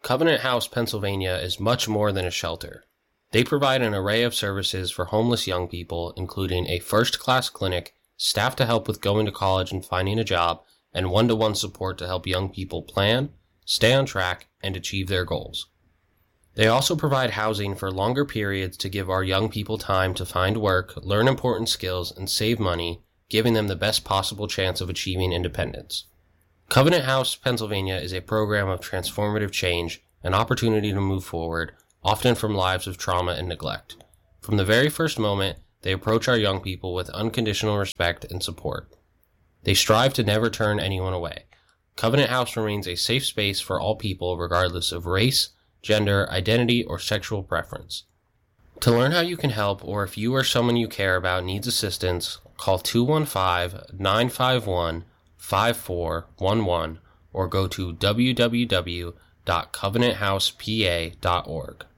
Covenant House, Pennsylvania is much more than a shelter. They provide an array of services for homeless young people, including a first-class clinic, staff to help with going to college and finding a job, and one-to-one support to help young people plan, stay on track, and achieve their goals. They also provide housing for longer periods to give our young people time to find work, learn important skills, and save money, giving them the best possible chance of achieving independence. Covenant House, Pennsylvania is a program of transformative change, an opportunity to move forward, often from lives of trauma and neglect. From the very first moment, they approach our young people with unconditional respect and support. They strive to never turn anyone away. Covenant House remains a safe space for all people regardless of race, gender, identity, or sexual preference. To learn how you can help, or if you or someone you care about needs assistance, call 215-951-5411 or go to www.covenanthousepa.org.